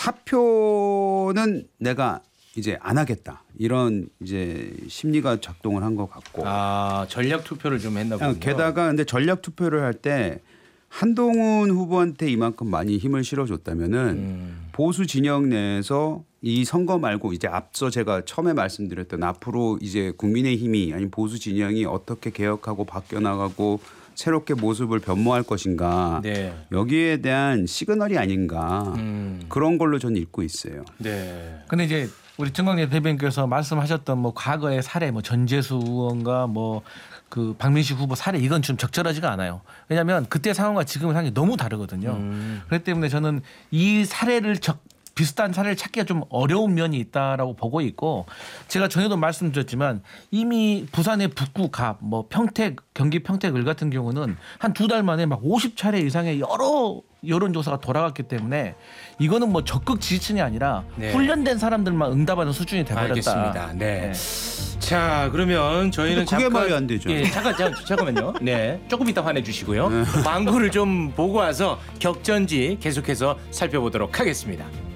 사표는 내가 이제 안 하겠다 이런 이제 심리가 작동을 한 것 같고. 아 전략 투표를 좀 했나 보군요. 게다가 근데 전략 투표를 할 때 한동훈 후보한테 이만큼 많이 힘을 실어줬다면은 보수 진영 내에서 이 선거 말고 이제 앞서 제가 처음에 말씀드렸던 앞으로 이제 국민의힘이 아니 보수 진영이 어떻게 개혁하고 바뀌어 나가고 새롭게 모습을 변모할 것인가. 네. 여기에 대한 시그널이 아닌가 그런 걸로 저는 읽고 있어요. 네. 근데 이제 우리 정광재 대변인께서 말씀하셨던 뭐 과거의 사례, 뭐 전재수 의원과 뭐 그 박민식 후보 사례 이건 좀 적절하지가 않아요. 왜냐하면 그때 상황과 지금의 상황이 너무 다르거든요. 그렇기 때문에 저는 이 사례를 비슷한 사례를 찾기가 좀 어려운 면이 있다라고 보고 있고 제가 전에도 말씀드렸지만 이미 부산의 북구 갑, 뭐 평택, 경기 평택을 같은 경우는 한 2달 만에 막 50차례 이상의 여러 여론조사가 돌아갔기 때문에 이거는 뭐 적극 지지층이 아니라 네. 훈련된 사람들만 응답하는 수준이 돼버렸다. 알겠습니다. 네. 자 그러면 저희는 그게 잠깐 말이 안 되죠. 예, 잠깐만요. 네, 조금 이따 화내주시고요. 광고를 좀 보고 와서 격전지 계속해서 살펴보도록 하겠습니다.